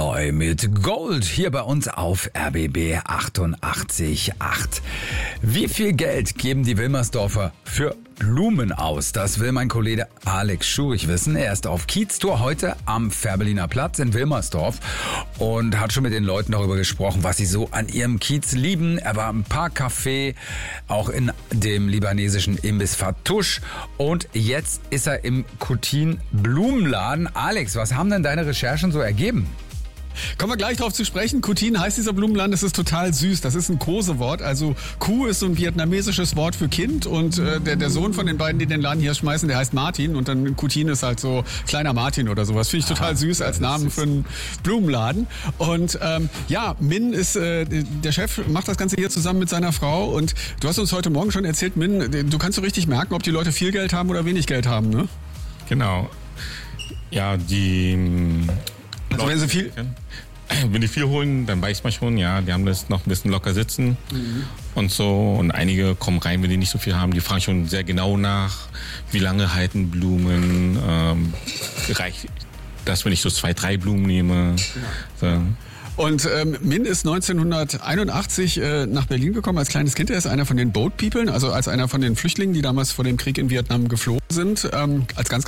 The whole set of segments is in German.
Neu mit Gold hier bei uns auf RBB 88.8. Wie viel Geld geben die Wilmersdorfer für Blumen aus? Das will mein Kollege Alex Schurich wissen. Er ist auf Kiez-Tour heute am Fährberliner Platz in Wilmersdorf und hat schon mit den Leuten darüber gesprochen, was sie so an ihrem Kiez lieben. Er war im Parkcafé, auch in dem libanesischen Imbiss Fatouche und jetzt ist er im Kutin Blumenladen. Alex, was haben denn deine Recherchen so ergeben? Kommen wir gleich drauf zu sprechen. Kutin heißt dieser Blumenladen, das ist total süß. Das ist ein Kosewort. Also Ku ist so ein vietnamesisches Wort für Kind und der Sohn von den beiden, die den Laden hier schmeißen, der heißt Martin und dann Kutin ist halt so kleiner Martin oder sowas. Finde ich total süß als Namen für einen Blumenladen. Und Min ist, der Chef macht das Ganze hier zusammen mit seiner Frau und du hast uns heute Morgen schon erzählt, Min, du kannst so richtig merken, ob die Leute viel Geld haben oder wenig Geld haben, ne? Genau. Ja, Also wenn die viel holen, dann weiß man schon, ja, die haben das noch ein bisschen locker sitzen und so. Und einige kommen rein, wenn die nicht so viel haben. Die fragen schon sehr genau nach, wie lange halten Blumen. Reicht das, wenn ich so 2, 3 Blumen nehme. So. Und Min ist 1981 nach Berlin gekommen als kleines Kind. Er ist einer von den Boat People, also als einer von den Flüchtlingen, die damals vor dem Krieg in Vietnam geflohen sind. Als ganz...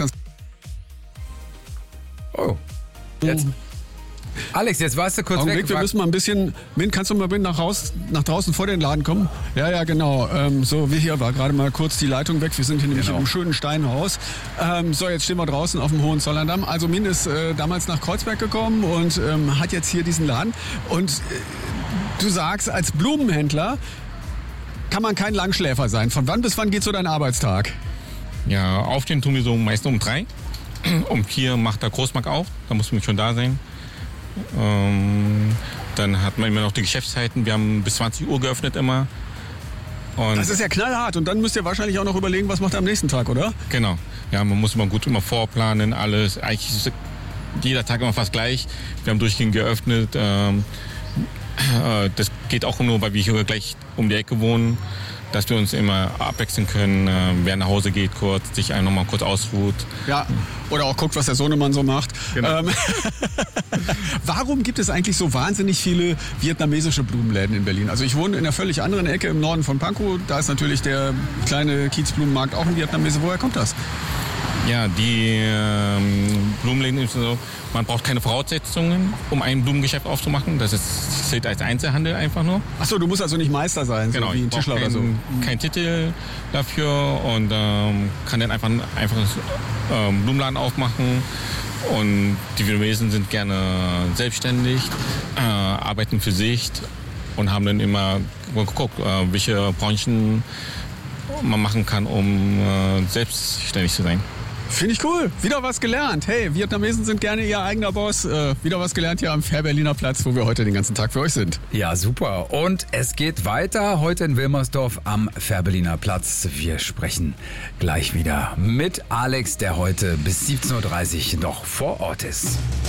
Oh, jetzt... Alex, jetzt warst du kurz Augenblick, weg. Wir müssen mal ein bisschen... Min, kannst du mal nach draußen vor den Laden kommen? Ja, genau. So, wie hier war gerade mal kurz die Leitung weg. Wir sind hier nämlich in einem schönen Steinhaus. So, jetzt stehen wir draußen auf dem Hohenzollern-Damm. Also Min ist damals nach Kreuzberg gekommen und hat jetzt hier diesen Laden. Und du sagst, als Blumenhändler kann man kein Langschläfer sein. Von wann bis wann geht so dein Arbeitstag? Ja, aufstehen tun wir so meist um 3. Um 4 macht der Großmarkt auf. Da muss man schon da sein. Dann hat man immer noch die Geschäftszeiten. Wir haben bis 20 Uhr geöffnet immer. Und das ist ja knallhart. Und dann müsst ihr wahrscheinlich auch noch überlegen, was macht ihr am nächsten Tag, oder? Genau. Ja, man muss immer gut vorplanen, alles. Eigentlich ist jeder Tag immer fast gleich. Wir haben durchgehend geöffnet. Das geht auch nur, weil wir hier gleich um die Ecke wohnen, dass wir uns immer abwechseln können, wer nach Hause geht kurz, sich noch mal kurz ausruht. Ja, oder auch guckt, was der Sohnemann so macht. Genau. Warum gibt es eigentlich so wahnsinnig viele vietnamesische Blumenläden in Berlin? Also ich wohne in einer völlig anderen Ecke im Norden von Pankow. Da ist natürlich der kleine Kiezblumenmarkt auch ein Vietnamese. Woher kommt das? Ja, die Blumenläden ist so, man braucht keine Voraussetzungen, um ein Blumengeschäft aufzumachen. Das zählt als Einzelhandel einfach nur. Achso, du musst also nicht Meister sein, genau, so wie ein Tischler oder so. Kein Titel dafür und kann dann einfach einen Blumenladen aufmachen. Und die Vietnamesen sind gerne selbstständig, arbeiten für sich und haben dann immer geguckt, welche Branchen man machen kann, um selbstständig zu sein. Finde ich cool. Wieder was gelernt. Hey, Vietnamesen sind gerne ihr eigener Boss. Wieder was gelernt hier am Fährberliner Platz, wo wir heute den ganzen Tag für euch sind. Ja, super. Und es geht weiter heute in Wilmersdorf am Fährberliner Platz. Wir sprechen gleich wieder mit Alex, der heute bis 17.30 Uhr noch vor Ort ist.